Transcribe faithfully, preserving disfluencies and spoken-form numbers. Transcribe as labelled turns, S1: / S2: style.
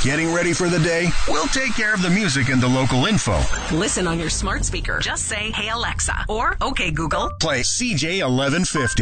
S1: Getting ready for the day? We'll take care of the music and the local info.
S2: Listen on your smart speaker. Just say, "Hey Alexa," or "Okay Google."
S1: Play C J eleven fifty.